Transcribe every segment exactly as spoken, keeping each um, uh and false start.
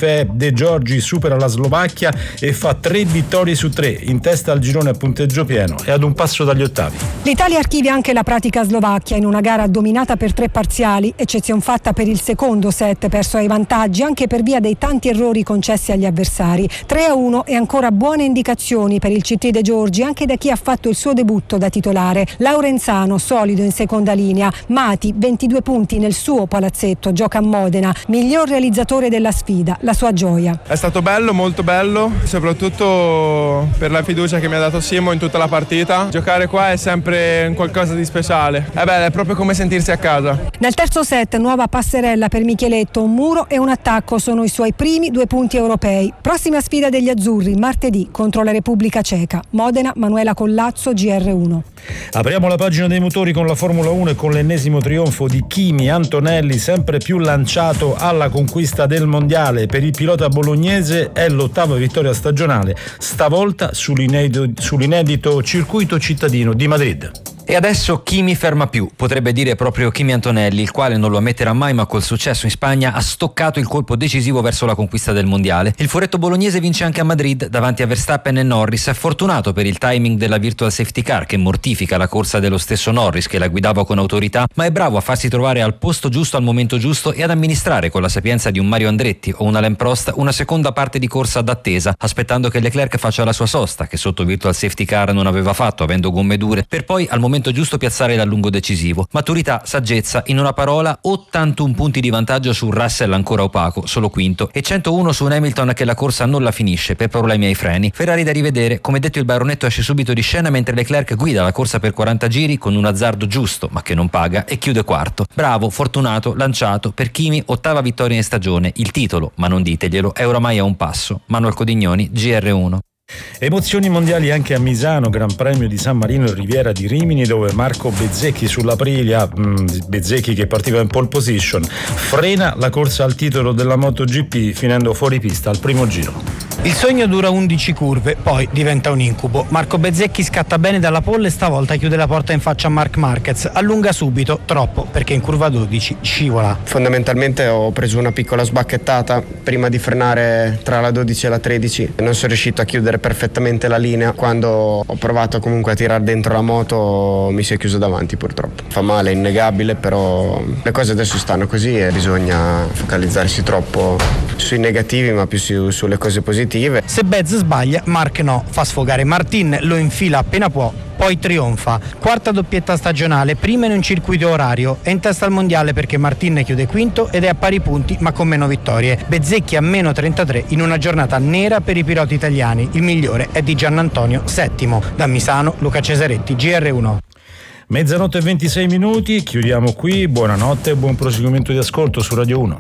Fe De Giorgi supera la Slovacchia e fa tre vittorie su tre, in testa al girone a punteggio pieno e ad un passo dagli ottavi. L'Italia archivia anche la pratica slovacchia in una gara dominata per tre parziali, eccezion fatta per il secondo set perso ai vantaggi anche per via dei tanti errori concessi agli avversari. tre a uno e ancora buone indicazioni per il C T De Giorgi anche da chi ha fatto il suo debutto da titolare. Laurenzano solido in seconda linea, Mati ventidue punti nel suo palazzetto, gioca a Modena, miglior realizzatore della sfida, la sua gioia. È stato bello, molto bello, soprattutto per la fiducia che mi ha dato Simo in tutta la partita. Giocare qua è sempre qualcosa di speciale, è bello, è proprio come sentirsi a casa. Nel terzo set nuova passerella per Micheletto, un muro e un attacco sono i suoi primi due punti europei. Prossima sfida degli azzurri martedì contro la Repubblica Ceca. Modena, Manuela Collazzo, G R uno. Apriamo la pagina dei motori con la Formula uno e con l'ennesimo trionfo di Kimi Antonelli, sempre più lanciato alla conquista del mondiale. Per il pilota bolognese è l'ottava vittoria stagionale, stavolta sull'inedito, sull'inedito circuito cittadino di Madrid. E adesso chi mi ferma più? Potrebbe dire proprio Kimi Antonelli, il quale non lo ammetterà mai, ma col successo in Spagna ha stoccato il colpo decisivo verso la conquista del mondiale. Il furetto bolognese vince anche a Madrid davanti a Verstappen e Norris. È fortunato per il timing della virtual safety car che mortifica la corsa dello stesso Norris, che la guidava con autorità, ma è bravo a farsi trovare al posto giusto al momento giusto e ad amministrare con la sapienza di un Mario Andretti o un Alain Prost una seconda parte di corsa d'attesa, aspettando che Leclerc faccia la sua sosta, che sotto virtual safety car non aveva fatto avendo gomme dure, per poi al momento giusto piazzare l'allungo decisivo. Maturità, saggezza, in una parola ottantuno punti di vantaggio su Russell ancora opaco, solo quinto, e centouno su un Hamilton che la corsa non la finisce per problemi ai freni. Ferrari da rivedere, come detto il baronetto esce subito di scena mentre Leclerc guida la corsa per quaranta giri con un azzardo giusto ma che non paga e chiude quarto. Bravo, fortunato, lanciato, per Kimi ottava vittoria in stagione, il titolo, ma non diteglielo, è oramai a un passo. Manuel Codignoni, G R uno. Emozioni mondiali anche a Misano, Gran Premio di San Marino e Riviera di Rimini, dove Marco Bezzecchi sull'Aprilia, mh, Bezzecchi che partiva in pole position, frena la corsa al titolo della MotoGP finendo fuori pista al primo giro. Il sogno dura undici curve, poi diventa un incubo. Marco Bezzecchi scatta bene dalla pole e stavolta chiude la porta in faccia a Marc Marquez. Allunga subito, troppo, perché in curva dodici scivola. Fondamentalmente ho preso una piccola sbacchettata prima di frenare tra la dodici e la tredici. Non sono riuscito a chiudere perfettamente la linea. Quando ho provato comunque a tirare dentro la moto mi si è chiuso davanti purtroppo. Fa male, è innegabile, però le cose adesso stanno così e bisogna focalizzarsi troppo sui negativi ma più su, sulle cose positive. Se Bez sbaglia, Marc no, fa sfogare Martin, lo infila appena può, poi trionfa. Quarta doppietta stagionale, prima in un circuito orario, è in testa al mondiale perché Martin chiude quinto ed è a pari punti ma con meno vittorie. Bezzecchi a meno trentatré in una giornata nera per i piloti italiani, il migliore è di Giannantonio, settimo. Da Misano, Luca Cesaretti, G R uno. Mezzanotte e ventisei minuti, chiudiamo qui, buonanotte e buon proseguimento di ascolto su Radio uno.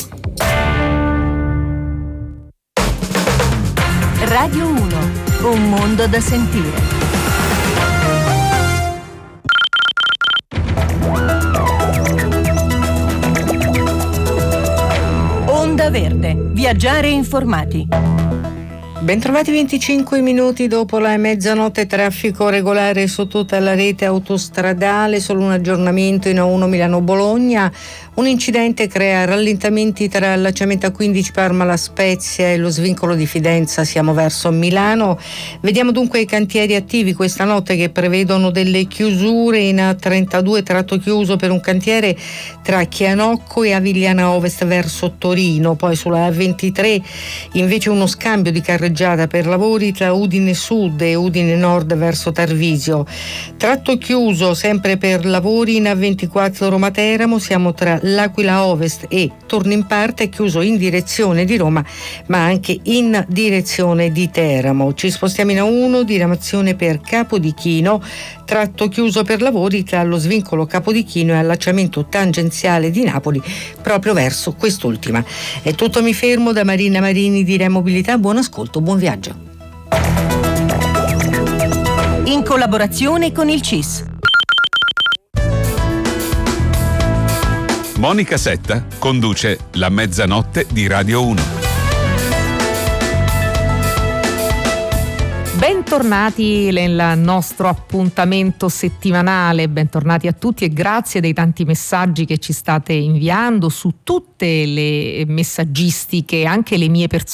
Radio uno, un mondo da sentire. Onda Verde, viaggiare informati. Bentrovati, venticinque minuti dopo la mezzanotte, traffico regolare su tutta la rete autostradale, solo un aggiornamento in A uno Milano-Bologna. Un incidente crea rallentamenti tra allacciamento A quindici Parma La Spezia e lo svincolo di Fidenza, siamo verso Milano. Vediamo dunque i cantieri attivi questa notte che prevedono delle chiusure in A trentadue, tratto chiuso per un cantiere tra Chianocco e Avigliana Ovest verso Torino. Poi sulla A ventitré invece uno scambio di carreggiata per lavori tra Udine Sud e Udine Nord verso Tarvisio. Tratto chiuso sempre per lavori in A ventiquattro Roma Teramo, siamo tra L'Aquila Ovest e torno in parte, chiuso in direzione di Roma ma anche in direzione di Teramo. Ci spostiamo in A uno, diramazione per Capodichino, tratto chiuso per lavori tra lo svincolo Capodichino e allacciamento tangenziale di Napoli proprio verso quest'ultima. È tutto, mi fermo. Da Marina Marini di Remobilità, buon ascolto, buon viaggio. In collaborazione con il C I S. Monica Setta conduce La Mezzanotte di Radio uno. Bentornati nel nostro appuntamento settimanale, bentornati a tutti e grazie dei tanti messaggi che ci state inviando su tutte le messaggistiche, anche le mie personali